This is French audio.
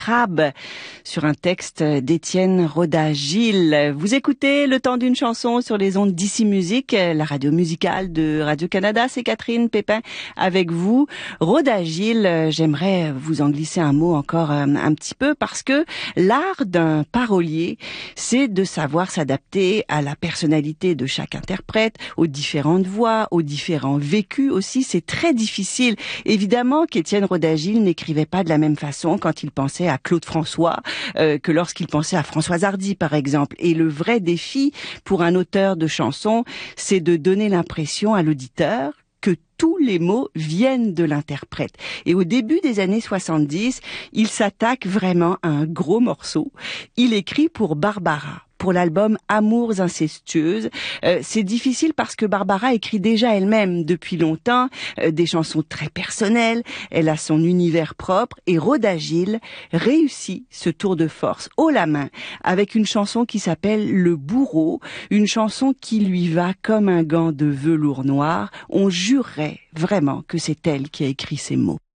Crabe sur un texte d'Étienne Roda-Gil. Vous écoutez Le Temps d'une chanson sur les ondes d'Ici Musique, la radio musicale de Radio-Canada. C'est Catherine Pépin avec vous. Roda-Gil, j'aimerais vous en glisser un mot encore un petit peu parce que l'art d'un parolier, c'est de savoir s'adapter à la personnalité de chaque interprète, aux différentes voix, aux différents vécus aussi. C'est très difficile. Évidemment qu'Étienne Roda-Gil n'écrivait pas de la même façon quand il pensait à Claude François que lorsqu'il pensait à Françoise Hardy par exemple. Et le vrai défi pour un auteur de chansons, c'est de donner l'impression à l'auditeur que tous les mots viennent de l'interprète. Et au début des années 70, il s'attaque vraiment à un gros morceau. Il écrit pour Barbara, pour l'album Amours incestueuses. C'est difficile parce que Barbara écrit déjà elle-même depuis longtemps des chansons très personnelles. Elle a son univers propre et Roda-Gil réussit ce tour de force haut la main avec une chanson qui s'appelle Le Bourreau, une chanson qui lui va comme un gant de velours noir. On jurerait vraiment que c'est elle qui a écrit ces mots.